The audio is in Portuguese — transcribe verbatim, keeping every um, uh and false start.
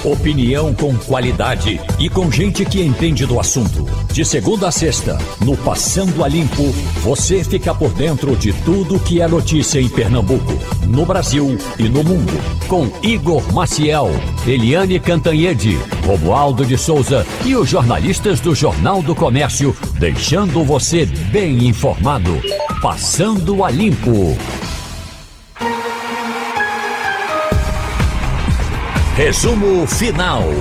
Opinião com qualidade e com gente que entende do assunto. De segunda a sexta, no Passando a Limpo, você fica por dentro de tudo que é notícia em Pernambuco, no Brasil e no mundo. Com Igor Maciel, Eliane Cantanhede, Romualdo de Souza e os jornalistas do Jornal do Comércio, deixando você bem informado. Passando a Limpo. Resumo final.